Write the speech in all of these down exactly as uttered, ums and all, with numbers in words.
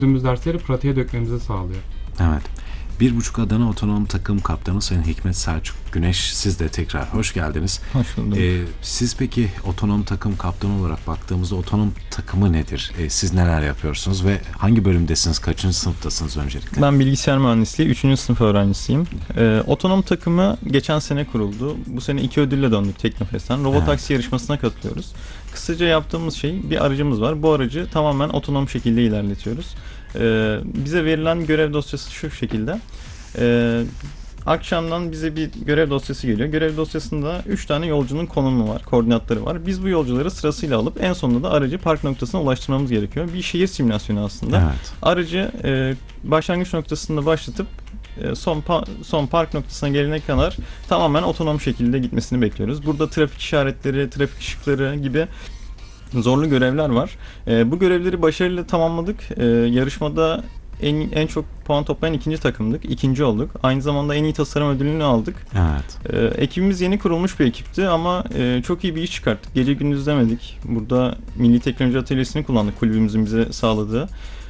Gördüğümüz dersleri pratiğe dökmemizi sağlıyor. Evet. Bir buçuk Adana Otonom Takım Kaptanı Sayın Hikmet Selçuk Güneş, siz de tekrar hoş geldiniz. Hoş bulduk. Ee, siz peki otonom takım kaptanı olarak baktığımızda otonom takımı nedir? Ee, siz neler yapıyorsunuz ve hangi bölümdesiniz? Kaçıncı sınıftasınız öncelikle? Ben bilgisayar mühendisliği üçüncü sınıf öğrencisiyim. Ee, otonom takımı geçen sene kuruldu. Bu sene iki ödülle döndük Teknofest'ten. Robotaksi evet. yarışmasına katılıyoruz. Kısaca yaptığımız şey, bir aracımız var. Bu aracı tamamen otonom şekilde ilerletiyoruz. Ee, bize verilen görev dosyası şu şekilde. Ee, akşamdan bize bir görev dosyası geliyor. Görev dosyasında üç tane yolcunun konumu var, koordinatları var. Biz bu yolcuları sırasıyla alıp en sonunda da aracı park noktasına ulaştırmamız gerekiyor. Bir şehir simülasyonu aslında. Evet. Aracı e, başlangıç noktasında başlatıp e, son pa- son park noktasına gelene kadar tamamen otonom şekilde gitmesini bekliyoruz. Burada trafik işaretleri, trafik ışıkları gibi zorlu görevler var. E, bu görevleri başarıyla tamamladık. E, yarışmada en en çok puan toplayan ikinci takımdık. İkinci olduk. Aynı zamanda en iyi tasarım ödülünü aldık. Evet. E, ekibimiz yeni kurulmuş bir ekipti ama e, çok iyi bir iş çıkarttık. Gece gündüz demedik. Burada Milli Teknoloji Atölyesi'ni kullandık, kulübümüzün bize sağladığı.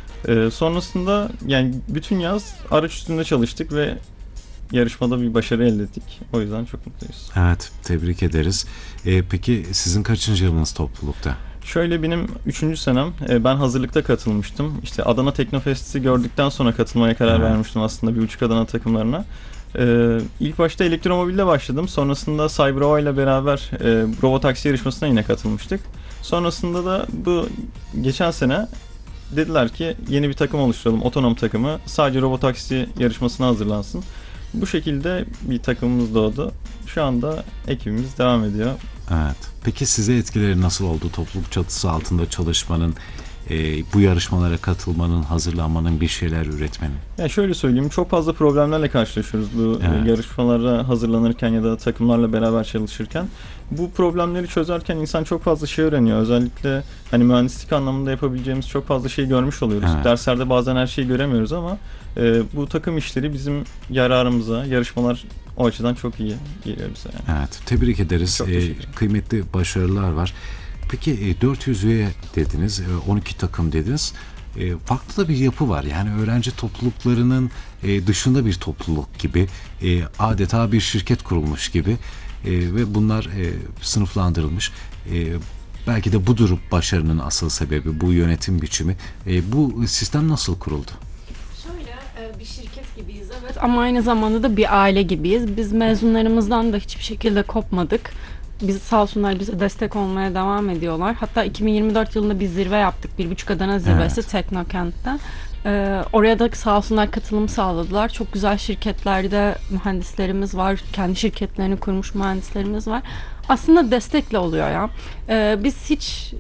E, sonrasında yani bütün yaz araç üstünde çalıştık ve yarışmada bir başarı elde ettik. O yüzden çok mutluyuz. Evet, tebrik ederiz. Ee, peki sizin kaçıncı yılınız toplulukta? Şöyle, benim üçüncü senem. Ben hazırlıkta katılmıştım. İşte Adana Teknofest'i gördükten sonra katılmaya karar evet. vermiştim aslında bir buçuk Adana takımlarına. Ee, ilk başta elektromobilde başladım. Sonrasında Cyberova ile beraber e, robotaksi yarışmasına yine katılmıştık. Sonrasında da bu geçen sene dediler ki yeni bir takım oluşturalım, otonom takımı. Sadece robotaksi yarışmasına hazırlansın. Bu şekilde bir takımımız doğdu. Şu anda ekibimiz devam ediyor. Evet. Peki size etkileri nasıl oldu? Topluluk çatısı altında çalışmanın, e, bu yarışmalara katılmanın, hazırlanmanın, bir şeyler üretmenin. Ya şöyle söyleyeyim, çok fazla problemlerle karşılaşıyoruz bu evet. yarışmalara hazırlanırken ya da takımlarla beraber çalışırken. Bu problemleri çözerken insan çok fazla şey öğreniyor. Özellikle hani mühendislik anlamında yapabileceğimiz çok fazla şey görmüş oluyoruz. Evet. Derslerde bazen her şeyi göremiyoruz ama e, bu takım işleri bizim yararımıza, yarışmalar o açıdan çok iyi geliyor bize. Yani. Evet, tebrik ederiz. Ee, kıymetli başarılar var. Peki e, dört yüz üye dediniz, e, on iki takım dediniz. E, farklı da bir yapı var. Yani öğrenci topluluklarının e, dışında bir topluluk gibi, e, adeta bir şirket kurulmuş gibi e, ve bunlar e, sınıflandırılmış. E, belki de budur başarının asıl sebebi, bu yönetim biçimi. E, bu sistem nasıl kuruldu? Bir şirket gibiyiz evet, ama aynı zamanda da bir aile gibiyiz. Biz mezunlarımızdan da hiçbir şekilde kopmadık. Biz sağ olsunlar bize destek olmaya devam ediyorlar. Hatta iki bin yirmi dört yılında bir zirve yaptık. Bir buçuk Adana zirvesi evet. Teknokent'te. Ee, oraya da sağ olsunlar katılım sağladılar. Çok güzel şirketlerde mühendislerimiz var. Kendi şirketlerini kurmuş mühendislerimiz var. Aslında destekle oluyor ya. Ee, biz hiç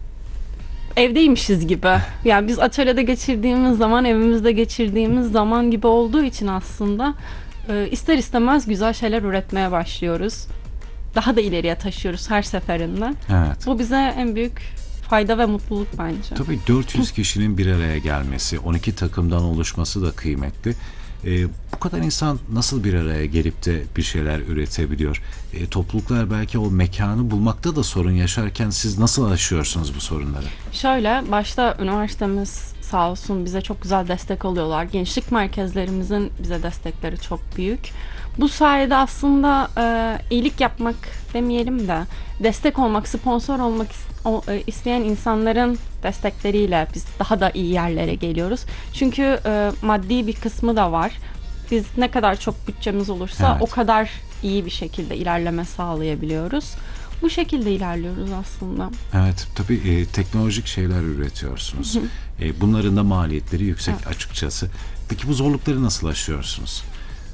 evdeymişiz gibi. Yani biz atölyede geçirdiğimiz zaman, evimizde geçirdiğimiz zaman gibi olduğu için aslında e, ister istemez güzel şeyler üretmeye başlıyoruz. Daha da ileriye taşıyoruz her seferinde. Evet. Bu bize en büyük fayda ve mutluluk bence. Tabii dört yüz kişinin bir araya gelmesi, on iki takımdan oluşması da kıymetli. E, bu kadar insan nasıl bir araya gelip de bir şeyler üretebiliyor? E, topluluklar belki o mekanı bulmakta da sorun yaşarken siz nasıl aşıyorsunuz bu sorunları? Şöyle, başta üniversitemiz sağ olsun bize çok güzel destek oluyorlar. Gençlik merkezlerimizin bize destekleri çok büyük. Bu sayede aslında e, iyilik yapmak demeyelim de destek olmak, sponsor olmak isteyen insanların destekleriyle biz daha da iyi yerlere geliyoruz. Çünkü e, maddi bir kısmı da var. Biz ne kadar çok bütçemiz olursa evet. o kadar iyi bir şekilde ilerleme sağlayabiliyoruz. Bu şekilde ilerliyoruz aslında. Evet, tabii e, teknolojik şeyler üretiyorsunuz. e, bunların da maliyetleri yüksek evet. açıkçası. Peki bu zorlukları nasıl aşıyorsunuz?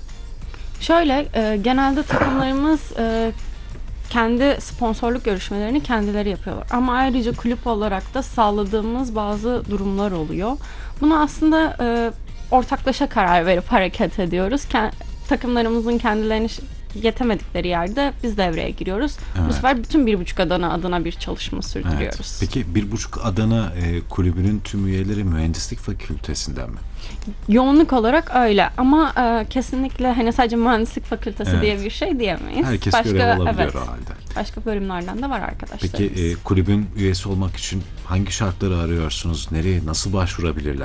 Şöyle, e, genelde takımlarımız e, kendi sponsorluk görüşmelerini kendileri yapıyorlar. Ama ayrıca kulüp olarak da sağladığımız bazı durumlar oluyor. Bunu aslında e, ortaklaşa karar verip hareket ediyoruz. Ken, takımlarımızın kendilerini yetemedikleri yerde biz devreye giriyoruz. Evet. Bu sefer bütün bir buçuk Adana adına bir çalışma sürdürüyoruz. Evet. Peki bir buçuk Adana e, kulübünün tüm üyeleri mühendislik fakültesinden mi? Yoğunluk olarak öyle ama e, kesinlikle hani sadece mühendislik fakültesi evet. diye bir şey diyemeyiz. Herkes başka, görev alabiliyor evet, o halde. Başka bölümlerden de var arkadaşlarımız. Peki e, kulübün üyesi olmak için hangi şartları arıyorsunuz? Nereye, nasıl başvurabilirler?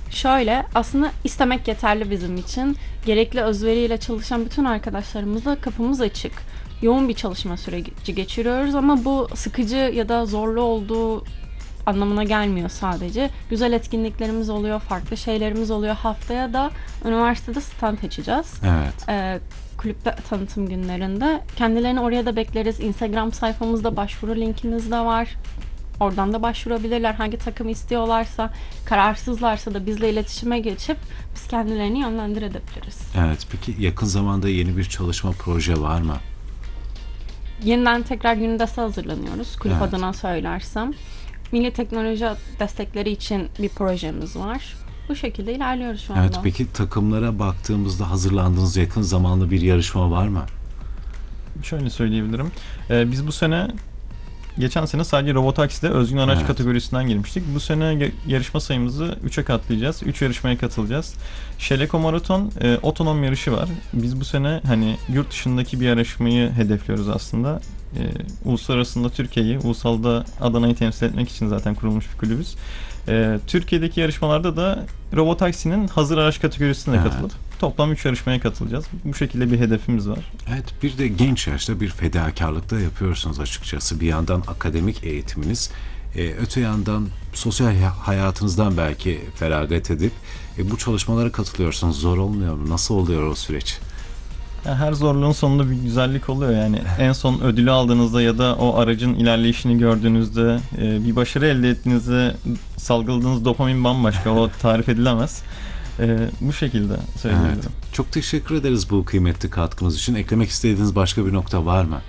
Şöyle, aslında istemek yeterli bizim için. Gerekli özveriyle çalışan bütün arkadaşlarımızla kapımız açık. Yoğun bir çalışma süreci geçiriyoruz ama bu sıkıcı ya da zorlu olduğu anlamına gelmiyor sadece. Güzel etkinliklerimiz oluyor, farklı şeylerimiz oluyor. Haftaya da üniversitede stand açacağız. Evet. Ee, kulüpte tanıtım günlerinde. Kendilerini oraya da bekleriz. Instagram sayfamızda başvuru linkimiz de var. Oradan da başvurabilirler. Hangi takımı istiyorlarsa, kararsızlarsa da bizle iletişime geçip biz kendilerini yönlendirebiliriz. Evet. Peki yakın zamanda yeni bir çalışma proje var mı? Yeniden tekrar Günides'e hazırlanıyoruz. Kulüp Evet. adına söylersem. Milli teknoloji destekleri için bir projemiz var. Bu şekilde ilerliyoruz şu anda. Evet. Peki takımlara baktığımızda hazırlandığınız yakın zamanlı bir yarışma var mı? Şöyle söyleyebilirim. Ee, biz bu sene geçen sene sadece robotakside özgün araç Evet. kategorisinden girmiştik. Bu sene ge- yarışma sayımızı üçe katlayacağız. üç yarışmaya katılacağız. Şeleko Maraton e, otonom yarışı var. Biz bu sene hani yurt dışındaki bir yarışmayı hedefliyoruz aslında. E, uluslararasında Türkiye'yi, ulusalda Adana'yı temsil etmek için zaten kurulmuş bir kulübüz. E, Türkiye'deki yarışmalarda da robotaksinin hazır araç kategorisine Evet. katılıp toplam üç yarışmaya katılacağız. Bu şekilde bir hedefimiz var. Evet, bir de genç yaşta bir fedakarlık da yapıyorsunuz açıkçası. Bir yandan akademik eğitiminiz, e, öte yandan sosyal hayatınızdan belki feragat edip e, bu çalışmalara katılıyorsunuz. Zor olmuyor mu? Nasıl oluyor o süreç? Yani her zorluğun sonunda bir güzellik oluyor yani. En son ödülü aldığınızda ya da o aracın ilerleyişini gördüğünüzde, e, bir başarı elde ettiğinizde salgıladığınız dopamin bambaşka. O tarif edilemez. E, bu şekilde söyleyebilirim. Evet. Çok teşekkür ederiz bu kıymetli katkınız için. Eklemek istediğiniz başka bir nokta var mı?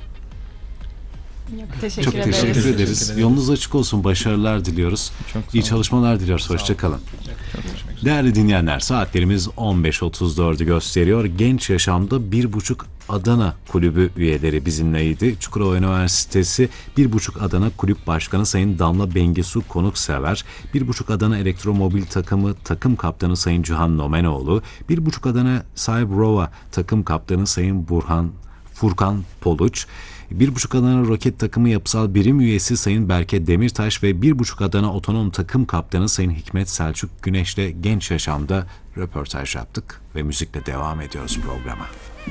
Yok, teşekkür Çok ederiz. teşekkür Teşekkür ederiz. ederiz. Yolunuz açık olsun. Başarılar diliyoruz. Çok sağ İyi olun. çalışmalar diliyoruz. Hoşça kalın. Değerli dinleyenler, saatlerimiz on beş otuz dördü gösteriyor. Genç Yaşam'da bir buçuk Adana Kulübü üyeleri bizimleydi. Çukurova Üniversitesi bir buçuk Adana Kulüp Başkanı Sayın Damla Bengisu Konuksever, bir buçuk Adana Elektromobil Takımı Takım Kaptanı Sayın Cihan Nomenoğlu, bir buçuk Adana Cybrova Takım Kaptanı Sayın Burhan Furkan Poluç, bir buçuk Adana Roket Takımı Yapısal Birim Üyesi Sayın Berke Demirtaş ve bir buçuk Adana Otonom Takım Kaptanı Sayın Hikmet Selçuk Güneş'le Genç Yaşam'da röportaj yaptık ve müzikle devam ediyoruz programa.